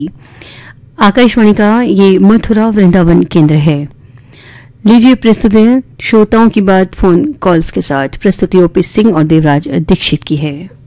आकाशवाणी का ये मथुरा वृंदावन केंद्र है। लीजिए प्रस्तुत है श्रोताओं की बात फोन कॉल्स के साथ। प्रस्तुति ओपी सिंह और देवराज दीक्षित की है।